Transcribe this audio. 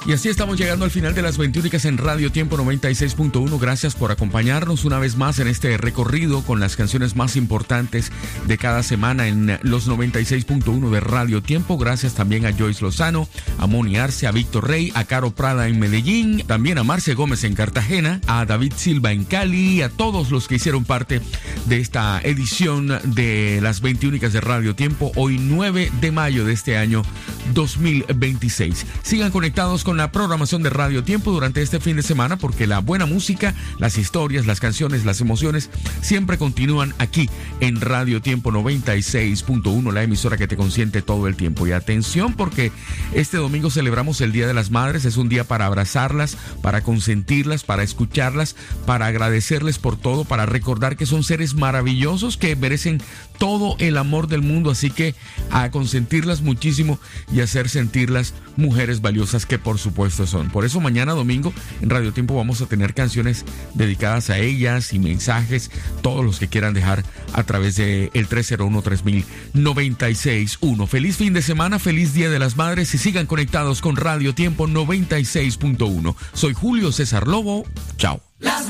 Y así estamos llegando al final de las 21 en Radio Tiempo 96.1. Gracias por acompañarnos una vez más en este recorrido con las canciones más importantes de cada semana en los 96.1 de Radio Tiempo. Gracias también a Joyce Lozano, a Moni Arce, a Víctor Rey, a Caro Prada en Medellín, también a Marce Gómez en Cartagena, a David Silva en Cali, a todos los que hicieron parte de esta edición de las 21 de Radio Tiempo, hoy 9 de mayo de este año 2026. Sigan conectados con la programación de Radio Tiempo durante este fin de semana, porque la buena música, las historias, las canciones, las emociones siempre continúan aquí en Radio Tiempo 96.1, la emisora que te consiente todo el tiempo. Y atención, porque este domingo celebramos el Día de las Madres. Es un día para abrazarlas, para consentirlas, para escucharlas, para agradecerles por todo, para recordar que son seres maravillosos que merecen todo el amor del mundo. Así que a consentirlas muchísimo y hacer sentirlas mujeres valiosas que por supuesto son. Por eso mañana domingo en Radio Tiempo vamos a tener canciones dedicadas a ellas y mensajes, todos los que quieran dejar a través de el 301-3000-961. Feliz fin de semana, feliz Día de las Madres y sigan conectados con Radio Tiempo 96.1. Soy Julio César Lobo. Chao.